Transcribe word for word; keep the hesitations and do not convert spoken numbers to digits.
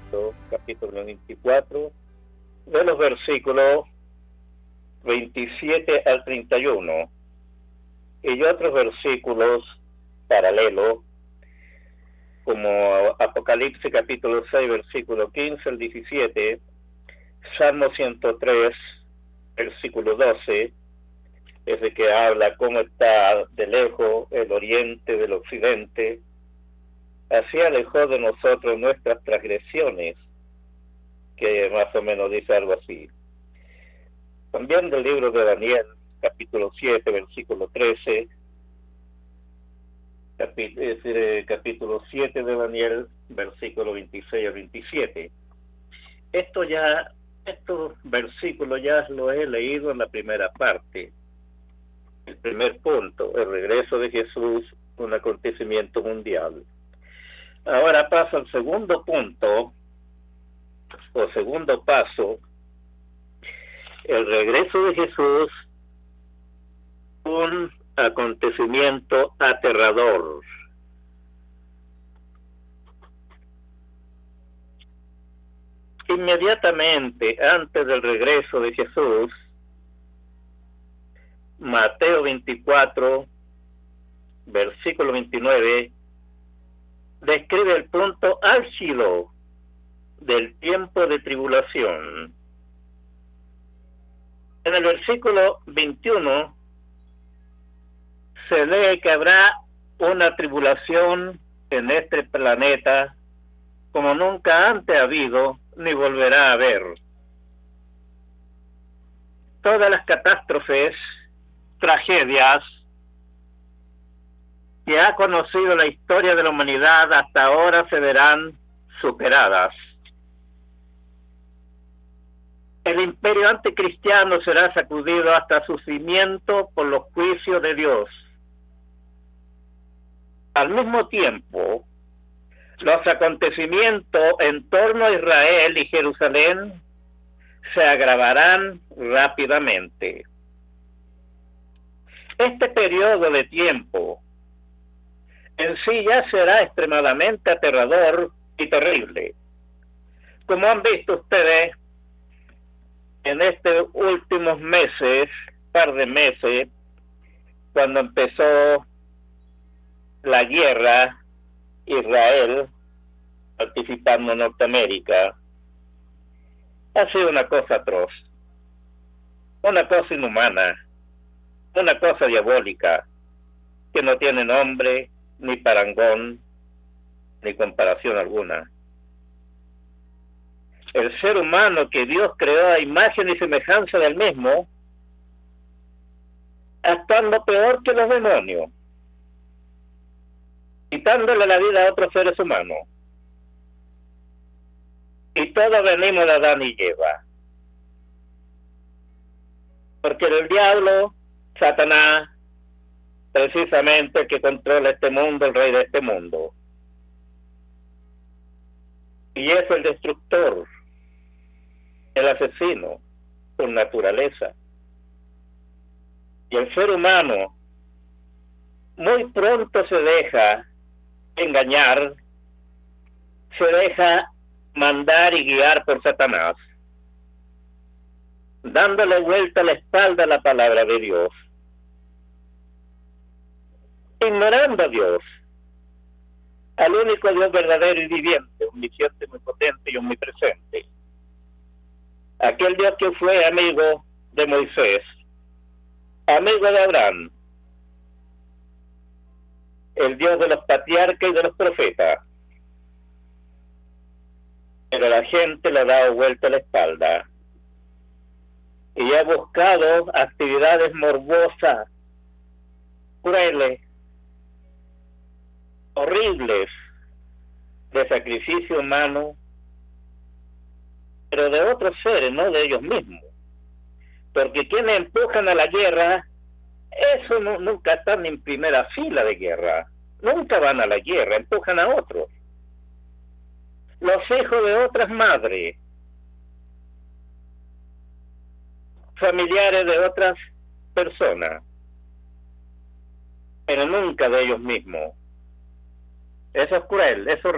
capítulo veinticuatro, de los versículos veintisiete al treinta y uno, y otros versículos paralelos, como Apocalipsis capítulo seis, versículo quince al diecisiete, Salmo ciento tres, versículo doce, es de que habla cómo está de lejos el oriente del occidente, así alejó de nosotros nuestras transgresiones, que más o menos dice algo así. También del libro de Daniel, capítulo siete, versículo trece, capi, es decir, capítulo siete de Daniel, versículo veintiséis a veintisiete. Esto ya, estos versículos ya lo he leído en la primera parte. El primer punto, el regreso de Jesús, un acontecimiento mundial. Ahora pasa al segundo punto, o segundo paso, el regreso de Jesús, un acontecimiento aterrador. Inmediatamente antes del regreso de Jesús, Mateo veinticuatro, versículo veintinueve, describe el punto álgido del tiempo de tribulación. En el versículo veintiuno se lee que habrá una tribulación en este planeta como nunca antes ha habido ni volverá a haber. Todas las catástrofes, tragedias que ha conocido la historia de la humanidad hasta ahora se verán superadas. El imperio anticristiano será sacudido hasta su cimiento por los juicios de Dios. Al mismo tiempo, los acontecimientos en torno a Israel y Jerusalén se agravarán rápidamente. Este periodo de tiempo en sí ya será extremadamente aterrador y terrible. Como han visto ustedes, en estos últimos meses, par de meses, cuando empezó la guerra, Israel participando en Norteamérica, ha sido una cosa atroz, una cosa inhumana, una cosa diabólica, que no tiene nombre, ni parangón, ni comparación alguna. El ser humano que Dios creó a imagen y semejanza del mismo, actuando peor que los demonios, quitándole la vida a otros seres humanos. Y todos venimos de Adán y Eva. Porque el diablo, Satanás, precisamente el que controla este mundo, el rey de este mundo. Y es el destructor, el asesino, por naturaleza. Y el ser humano muy pronto se deja engañar, se deja mandar y guiar por Satanás, dándole vuelta a la espalda a la palabra de Dios, ignorando a Dios, al único Dios verdadero y viviente, omnisciente, omnipotente y omnipresente, aquel Dios que fue amigo de Moisés, amigo de Abraham, el Dios de los patriarcas y de los profetas. Pero la gente le ha dado vuelta a la espalda y ha buscado actividades morbosas, crueles, horribles, de sacrificio humano, pero de otros seres, no de ellos mismos. Porque quienes empujan a la guerra, eso no, nunca están en primera fila de guerra, nunca van a la guerra, empujan a otros. Los hijos de otras madres, familiares de otras personas, pero nunca de ellos mismos. Eso es cruel, eso es